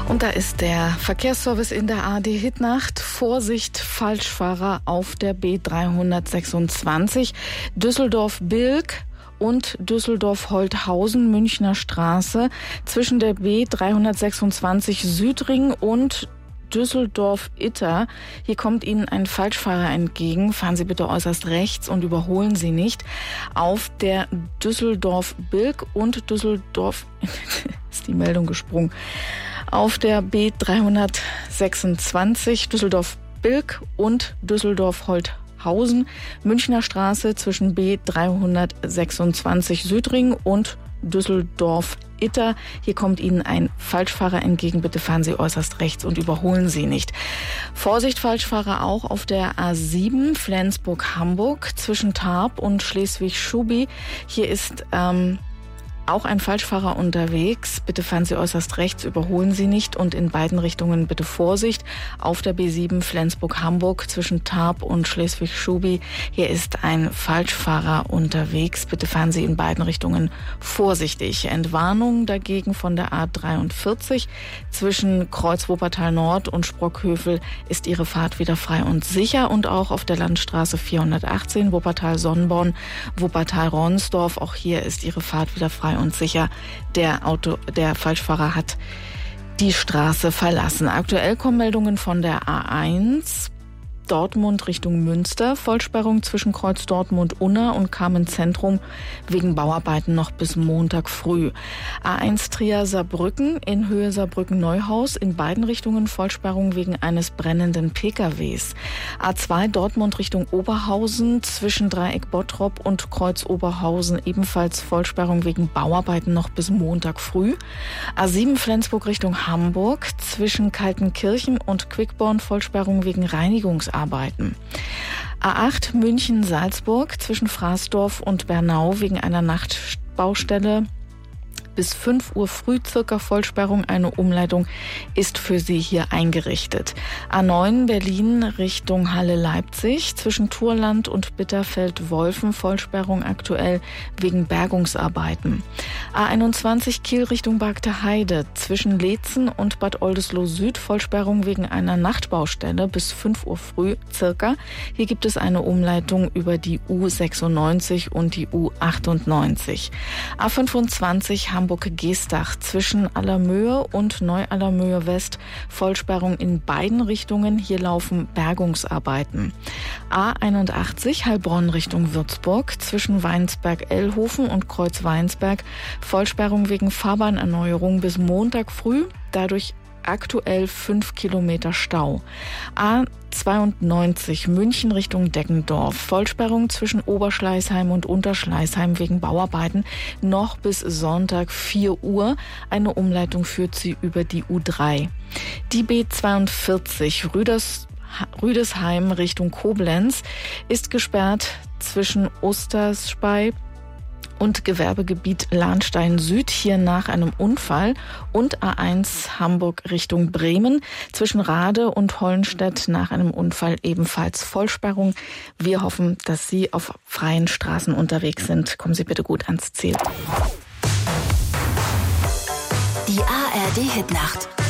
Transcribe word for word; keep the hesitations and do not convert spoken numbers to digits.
Und da ist der Verkehrsservice in der A R D-Hitnacht. Vorsicht, Falschfahrer auf der B dreihundertsechsundzwanzig, Düsseldorf-Bilk und Düsseldorf-Holthausen, Münchner Straße, zwischen der B dreihundertsechsundzwanzig Südring und Düsseldorf-Itter. Hier kommt Ihnen ein Falschfahrer entgegen. Fahren Sie bitte äußerst rechts und überholen Sie nicht. Auf der Düsseldorf-Bilk und Düsseldorf... ist die Meldung gesprungen. Auf der B dreihundertsechsundzwanzig Düsseldorf-Bilk und Düsseldorf-Holthausen, Münchner Straße zwischen B dreihundertsechsundzwanzig Südring und Düsseldorf-Itter. Hier kommt Ihnen ein Falschfahrer entgegen. Bitte fahren Sie äußerst rechts und überholen Sie nicht. Vorsicht, Falschfahrer auch auf der A sieben Flensburg-Hamburg zwischen Tarp und Schleswig-Schubi. Hier ist ähm, auch ein Falschfahrer unterwegs. Bitte fahren Sie äußerst rechts, überholen Sie nicht und in beiden Richtungen bitte Vorsicht. Auf der B sieben Flensburg-Hamburg zwischen Tarp und Schleswig-Schubi. Hier ist ein Falschfahrer unterwegs. Bitte fahren Sie in beiden Richtungen vorsichtig. Entwarnung dagegen von der A dreiundvierzig. Zwischen Kreuz Wuppertal Nord und Sprockhövel ist Ihre Fahrt wieder frei und sicher. Und auch auf der Landstraße vierhundertachtzehn Wuppertal-Sonnborn, Wuppertal-Ronsdorf. Auch hier ist Ihre Fahrt wieder frei und sicher. Der Auto, der Falschfahrer hat die Straße verlassen. Aktuell kommen Meldungen von der A eins. Dortmund Richtung Münster. Vollsperrung zwischen Kreuz Dortmund-Unna und Kamen-Zentrum wegen Bauarbeiten noch bis Montag früh. A eins Trier-Saarbrücken in Höhe Saarbrücken-Neuhaus. In beiden Richtungen Vollsperrung wegen eines brennenden P K Ws. A zwei Dortmund Richtung Oberhausen zwischen Dreieck Bottrop und Kreuz Oberhausen. Ebenfalls Vollsperrung wegen Bauarbeiten noch bis Montag früh. A sieben Flensburg Richtung Hamburg zwischen Kaltenkirchen und Quickborn. Vollsperrung wegen Reinigungsarbeiten. Arbeiten. A acht München-Salzburg zwischen Fraßdorf und Bernau wegen einer Nachtbaustelle. Bis fünf Uhr früh circa Vollsperrung. Eine Umleitung ist für Sie hier eingerichtet. A neun Berlin Richtung Halle-Leipzig zwischen Turland und Bitterfeld-Wolfen. Vollsperrung aktuell wegen Bergungsarbeiten. A einundzwanzig Kiel Richtung Bagte Heide zwischen Leetzen und Bad Oldesloe Süd. Vollsperrung wegen einer Nachtbaustelle bis fünf Uhr früh circa. Hier gibt es eine Umleitung über die U sechsundneunzig und die U achtundneunzig. A fünfundzwanzig Hamburg-Geestach zwischen Allermöhe und Neu-Allermöhe West. Vollsperrung in beiden Richtungen. Hier laufen Bergungsarbeiten. A einundachtzig Heilbronn Richtung Würzburg zwischen Weinsberg-Ellhofen und Kreuz-Weinsberg. Vollsperrung wegen Fahrbahnerneuerung bis Montag früh. Dadurch aktuell fünf Kilometer Stau. A zweiundneunzig München Richtung Deggendorf. Vollsperrung zwischen Oberschleißheim und Unterschleißheim wegen Bauarbeiten noch bis Sonntag vier Uhr. Eine Umleitung führt sie über die U drei. Die B zweiundvierzig Rüders Rüdesheim Richtung Koblenz ist gesperrt zwischen Osterspey und Gewerbegebiet Lahnstein Süd, hier nach einem Unfall, und A eins Hamburg Richtung Bremen zwischen Rade und Hollenstedt nach einem Unfall ebenfalls Vollsperrung. Wir hoffen, dass Sie auf freien Straßen unterwegs sind. Kommen Sie bitte gut ans Ziel. Die A R D-Hitnacht.